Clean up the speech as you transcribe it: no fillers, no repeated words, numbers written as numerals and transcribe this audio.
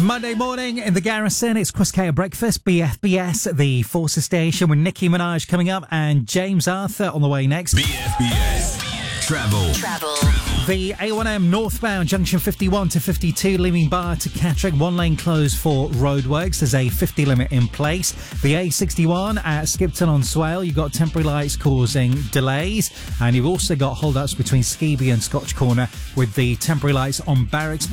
Monday morning in the Garrison, it's Chris K at Breakfast, BFBS, the Forces Station, with Nicki Minaj coming up and James Arthur on the way next. BFBS Travel. The A1M northbound junction 51 to 52, leaving Bar to Catterick, one lane closed for roadworks. There's a 50 limit in place. The A61 at Skipton on Swale, you've got temporary lights causing delays, and you've also got hold-ups between Skeby and Scotch Corner with the temporary lights on Barracks.